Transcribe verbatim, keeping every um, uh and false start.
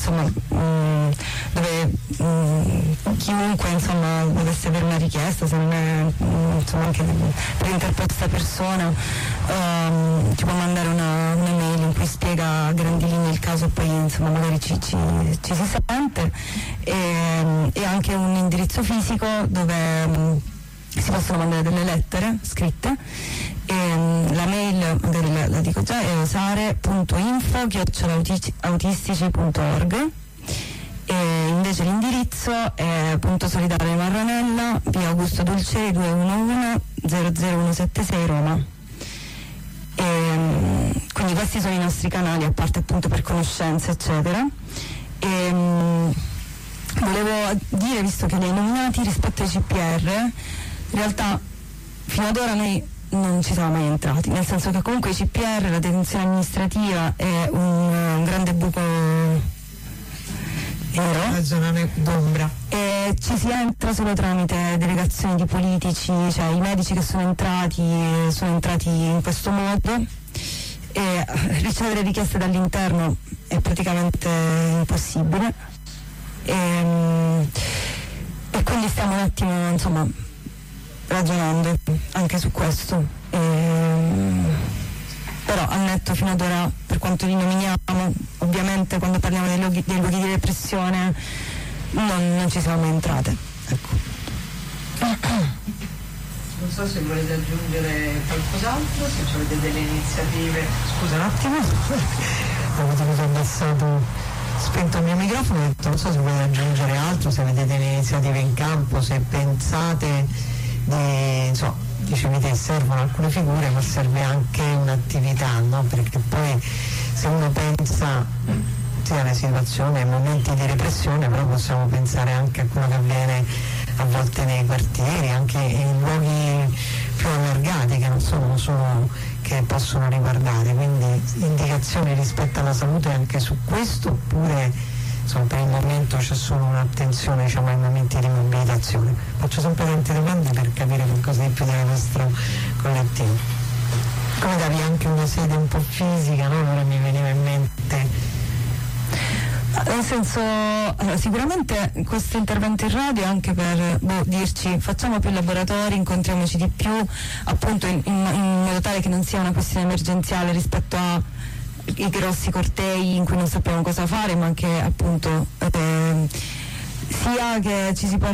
insomma mh, dove mh, chiunque insomma dovesse avere una richiesta, se non è mh, insomma anche per interpretare persona, um, ci può mandare una, una mail in cui spiega a grandi linee il caso e poi insomma magari ci, ci, ci si sente, e, e anche un indirizzo fisico dove mh, si possono mandare delle lettere scritte. E, um, la mail, magari la, la dico già, è osare punto info chiocciola autistici punto org, e invece l'indirizzo è punto solidale Marranella, via Augusto Dulceri duecentouno zero zero uno sette sei Roma. E, um, quindi questi sono i nostri canali, a parte appunto per conoscenze eccetera. E, um, volevo dire, visto che li hai nominati, rispetto ai C P R, in realtà fino ad ora noi non ci siamo mai entrati, nel senso che comunque i C P R, la detenzione amministrativa, è un, un grande buco nero, una zona d'ombra, e ci si entra solo tramite delegazioni di politici, cioè i medici che sono entrati sono entrati in questo modo, e ricevere richieste dall'interno è praticamente impossibile, e, e quindi stiamo un attimo insomma ragionando anche su questo, e, però al netto fino ad ora, per quanto li nominiamo, ovviamente quando parliamo dei luoghi, dei luoghi di repressione non, non ci siamo mai entrate, ecco. Non so se volete aggiungere qualcos'altro, se avete delle iniziative. Scusa un attimo, ho avuto che ho abbassato, spento il mio microfono, ho detto non so se volete aggiungere altro, se avete delle iniziative in campo, se pensate di, insomma, dicevi te, servono alcune figure ma serve anche un'attività, no? Perché poi se uno pensa sia alle situazioni, ai momenti di repressione, però possiamo pensare anche a quello che avviene a volte nei quartieri, anche in luoghi più allargati che non sono solo che possono riguardare, quindi indicazioni rispetto alla salute anche su questo, oppure insomma, per il momento c'è solo un'attenzione, diciamo, ai momenti di mobilitazione. Faccio sempre tante domande per capire qualcosa di più del nostro collettivo. Come davi anche una sede un po' fisica, no? Allora mi veniva in mente. Nel senso, allora, sicuramente questo intervento in radio è anche per boh, dirci facciamo più laboratori, incontriamoci di più, appunto in, in, in modo tale che non sia una questione emergenziale rispetto a i grossi cortei in cui non sappiamo cosa fare, ma che appunto eh, sia che ci si porti